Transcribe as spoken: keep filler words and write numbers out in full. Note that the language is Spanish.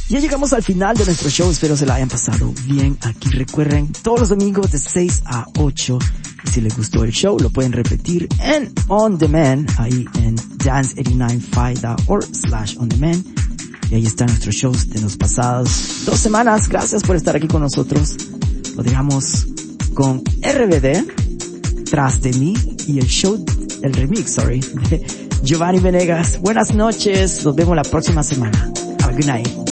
Ya llegamos al final de nuestro show, espero se la hayan pasado bien aquí. Recuerden, todos los domingos de seis a ocho, y si les gustó el show, lo pueden repetir en On Demand, ahí en dance eight nine five dot org slash on demand. Y ahí están nuestros shows de los pasados dos semanas. Gracias por estar aquí con nosotros. Lo dejamos con R B D, Tras de mí, y el show, el remix, sorry, de Giovanni Venegas. Buenas noches, nos vemos la próxima semana. Have a good night.